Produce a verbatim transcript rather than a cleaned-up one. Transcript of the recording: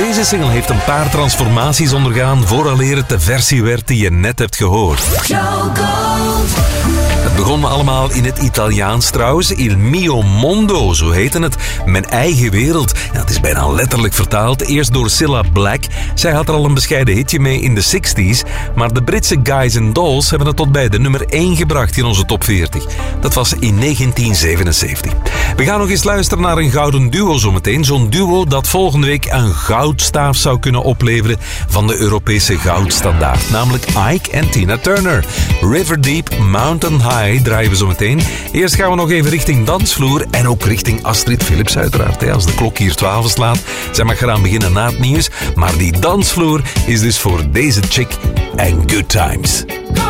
Deze single heeft een paar transformaties ondergaan vooraleer het de versie werd die je net hebt gehoord. Het begon allemaal in het Italiaans trouwens. Il mio mondo, zo heette het. Mijn eigen wereld. Ja, het is bijna letterlijk vertaald. Eerst door Cilla Black. Zij had er al een bescheiden hitje mee in de zestig's. Maar de Britse Guys and Dolls hebben het tot bij de nummer één gebracht in onze top veertig. Dat was in negentien zevenenzeventig. We gaan nog eens luisteren naar een gouden duo zometeen. Zo'n duo dat volgende week een goudstaaf zou kunnen opleveren van de Europese goudstandaard. Namelijk Ike en Tina Turner. River Deep, Mountain High draaien we zo meteen. Eerst gaan we nog even richting dansvloer en ook richting Astrid Philips uiteraard. Hè. Als de klok hier twaalf slaat, zij mag eraan beginnen na het nieuws. Maar die dansvloer is dus voor deze chick en Good Times.